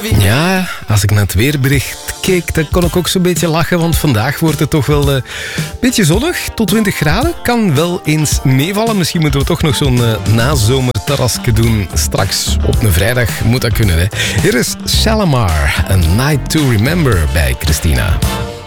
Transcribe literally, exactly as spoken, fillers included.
Ja, als ik naar het weerbericht keek, dan kon ik ook zo'n beetje lachen, want vandaag wordt het toch wel een uh, beetje zonnig, tot twintig graden. Kan wel eens meevallen. Misschien moeten we toch nog zo'n uh, nazomerterrasje doen. Straks op een vrijdag moet dat kunnen, hè. Hier is Shalamar, A Night to Remember bij Christina.